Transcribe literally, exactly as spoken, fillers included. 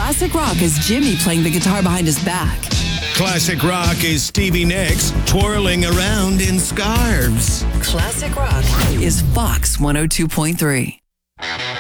classic rock is Jimmy playing the guitar behind his back. Classic rock is Stevie Nicks twirling around in scarves. Classic rock is Fox one oh two point three.